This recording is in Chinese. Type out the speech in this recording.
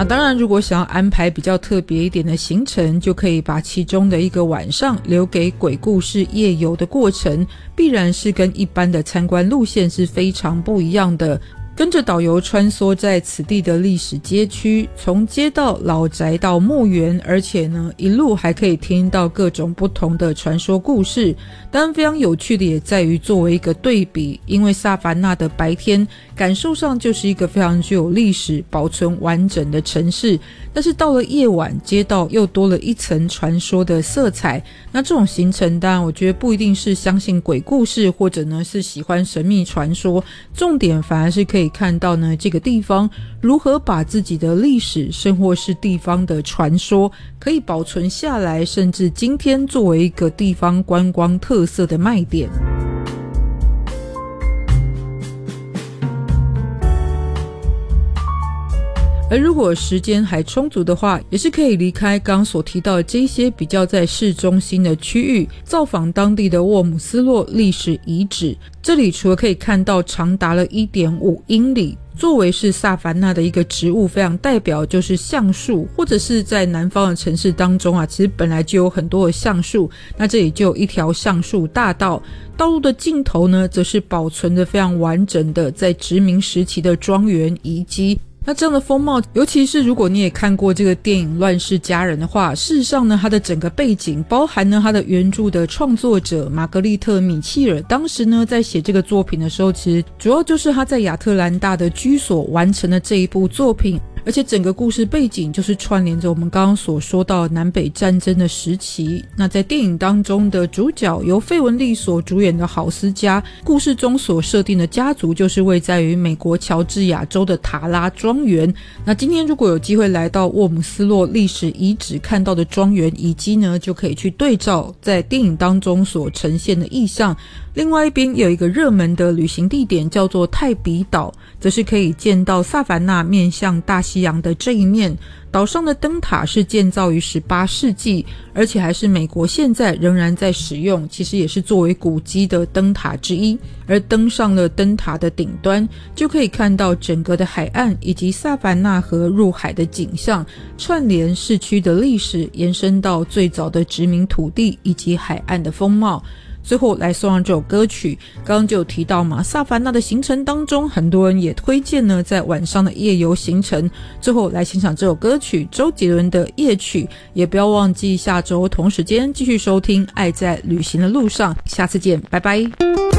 那当然如果想要安排比较特别一点的行程，就可以把其中的一个晚上留给鬼故事夜游的过程，必然是跟一般的参观路线是非常不一样的。跟着导游穿梭在此地的历史街区，从街道、老宅到墓园，而且呢一路还可以听到各种不同的传说故事。当然非常有趣的也在于作为一个对比，因为萨凡纳的白天感受上就是一个非常具有历史保存完整的城市，但是到了夜晚，街道又多了一层传说的色彩。那这种行程当然我觉得不一定是相信鬼故事，或者呢是喜欢神秘传说，重点反而是可以看到呢这个地方如何把自己的历史甚或是地方的传说可以保存下来，甚至今天作为一个地方观光特色的卖点。而如果时间还充足的话，也是可以离开刚刚所提到的这些比较在市中心的区域，造访当地的沃姆斯洛历史遗址。这里除了可以看到长达了 1.5 英里，作为是萨凡纳的一个植物非常代表就是橡树，或者是在南方的城市当中其实本来就有很多的橡树，那这里就有一条橡树大道，道路的尽头呢则是保存的非常完整的在殖民时期的庄园遗迹。那这样的风貌，尤其是如果你也看过这个电影《乱世佳人》的话，事实上呢它的整个背景包含呢它的原著的创作者玛格丽特·米契尔当时呢在写这个作品的时候，其实主要就是他在亚特兰大的居所完成了这一部作品，而且整个故事背景就是串联着我们刚刚所说到南北战争的时期。那在电影当中的主角由费雯丽所主演的郝思嘉，故事中所设定的家族就是位在于美国乔治亚州的塔拉庄园。那今天如果有机会来到沃姆斯洛历史遗址看到的庄园遗迹呢，就可以去对照在电影当中所呈现的意象。另外一边有一个热门的旅行地点叫做泰比岛，则是可以见到萨凡纳面向大西洋的这一面。岛上的灯塔是建造于18世纪，而且还是美国现在仍然在使用，其实也是作为古迹的灯塔之一。而登上了灯塔的顶端，就可以看到整个的海岸以及萨凡纳河入海的景象，串联市区的历史，延伸到最早的殖民土地以及海岸的风貌。最后来送上这首歌曲，刚刚就有提到嘛，萨凡纳的行程当中很多人也推荐呢在晚上的夜游行程。最后来欣赏这首歌曲周杰伦的夜曲，也不要忘记下周同时间继续收听爱在旅行的路上。下次见，拜拜。